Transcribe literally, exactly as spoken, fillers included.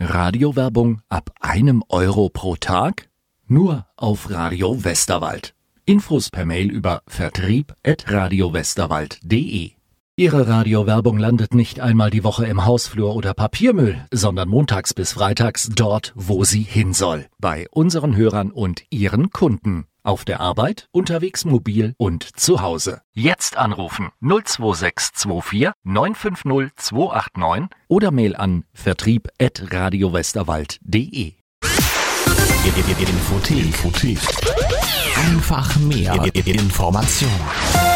Radiowerbung ab einem Euro pro Tag? Nur auf Radio Westerwald. Infos per Mail über vertrieb at radiowesterwald punkt de. Ihre Radiowerbung landet nicht einmal die Woche im Hausflur oder Papiermüll, sondern montags bis freitags dort, wo sie hin soll. Bei unseren Hörern und ihren Kunden. Auf der Arbeit, unterwegs mobil und zu Hause. Jetzt anrufen null zwei sechs zwei vier neun fünf null zwei acht neun oder Mail an vertrieb at radiowesterwald punkt de. Infothek. Einfach mehr Information.